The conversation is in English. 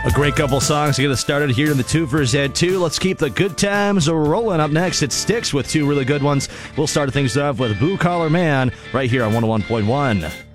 A great couple songs to get us started here in the 2 for Z2. Let's keep the good times rolling. Up next, it Styx with two really good ones. We'll start things off with Blue Collar Man right here on 101.1.